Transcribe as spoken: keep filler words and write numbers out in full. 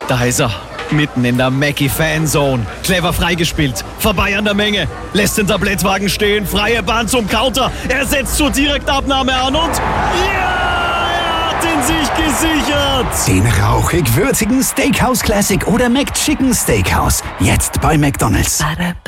Da ist er, mitten in der Mackie-Fanzone. Clever freigespielt, vorbei an der Menge, lässt den Tablettwagen stehen, freie Bahn zum Counter. Er setzt zur Direktabnahme an und... Ja! Er hat ihn sich gesichert! Den rauchig-würzigen Steakhouse Classic oder McChicken Steakhouse. Jetzt bei McDonald's.